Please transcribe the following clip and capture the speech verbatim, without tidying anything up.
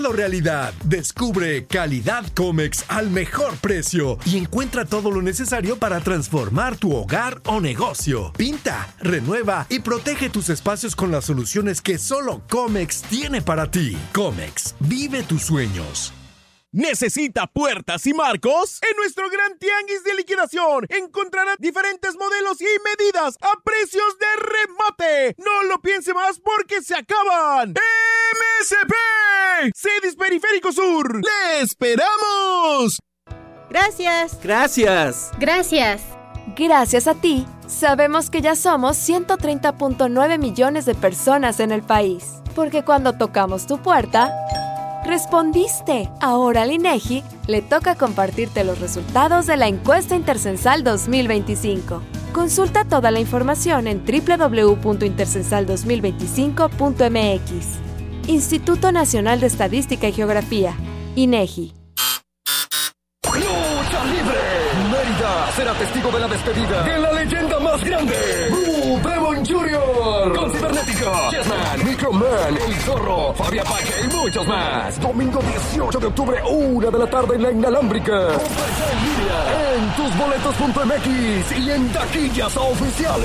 Realidad. Descubre calidad Comex al mejor precio y encuentra todo lo necesario para transformar tu hogar o negocio. Pinta, renueva y protege tus espacios con las soluciones que solo Comex tiene para ti. Comex, vive tus sueños. ¿Necesita puertas y marcos? En nuestro gran tianguis de liquidación encontrará diferentes modelos y medidas a precios de remate. No lo piense más porque se acaban. M S P, Cedis Periférico Sur. ¡Le esperamos! Gracias. Gracias. Gracias. Gracias a ti, sabemos que ya somos ciento treinta punto nueve millones de personas en el país. Porque cuando tocamos tu puerta, respondiste. Ahora al INEGI le toca compartirte los resultados de la encuesta Intercensal dos mil veinticinco. Consulta toda la información en doble u doble u doble u punto intercensal dos mil veinticinco punto m x. Instituto Nacional de Estadística y Geografía, INEGI. ¡Lucha libre! Mérida será testigo de la despedida de la leyenda más grande, Blue Demon junior Con Cibernética, Chessman, Microman, El Zorro, Fabia Pache y muchos más. Domingo dieciocho de octubre, una de la tarde en la Inalámbrica. Compra ya en línea en tus boletos punto m x y en taquillas oficiales.